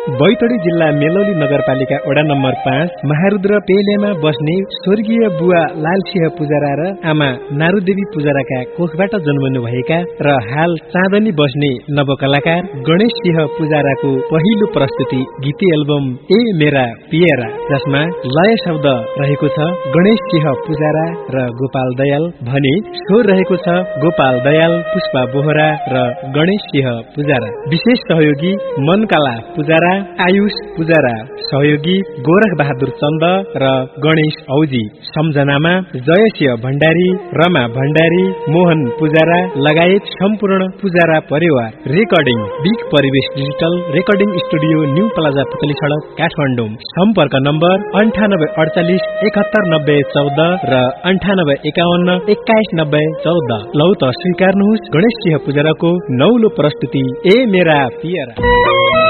बैतडी जिल्ला मेलौली नगरपालिका वडा नम्बर 5 महारुद्र पेलेमा बस्ने स्वर्गीय बुवा लालसिंह पुजारा र आमा नारुदेवी पुजाराका कोखबाट जन्मनु भएका र हाल चाँदनी बस्ने नवकलाकार गणेश सिंह पुजाराको पहिलो प्रस्तुति गीत एल्बम ए मेरा पियरा, जसमा लय शब्द रहेको छ गणेश सिंह पुजारा र गोपाल दयाल भने स्वर रहेको छ गोपाल दयाल, पुष्पा बोहरा र गणेश सिंह पुजारा। विशेष सहयोगी मनकाला पुजारा, आयुष पुजारा, सहयोगी गोरख बहादुर चन्द र गणेश औजी, सम्झनामा जयसिंह भण्डारी, रमा भण्डारी, मोहन पुजारा लगायत सम्पूर्ण पुजारा परिवार। रेकर्डिङ बिग परिवेश digital recording studio, new plaza पुतली सडक, काठमाडौँ। सम्पर्क नम्बर 9848 7190 14 र 9851 2190 14। लौ त स्वीकार्नुहोस् गणेश सिंह पुजाराको नौलो प्रस्तुति ए मेरा पियरा।